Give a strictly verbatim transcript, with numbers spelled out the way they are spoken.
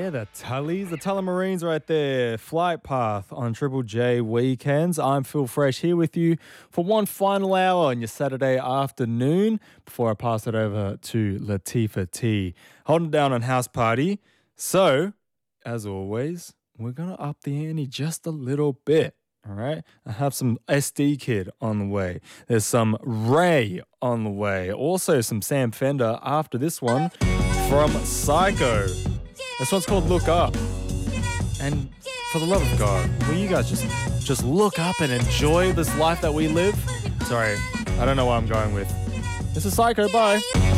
Yeah, the Tullies, the Tullamarines right there. Flight Path on Triple J Weekends. I'm Phil Fresh here with you for one final hour on your Saturday afternoon before I pass it over to Latifah T. Holding down on House Party. So, as always, we're going to up the ante just a little bit. All right, I have some S D Kid on the way. There's some Ray on the way. Also some Sam Fender after this one from Psycho. This one's called Look Up. And for the love of God, will you guys just just look up and enjoy this life that we live? Sorry, I don't know where I'm going with. This is Psycho, bye.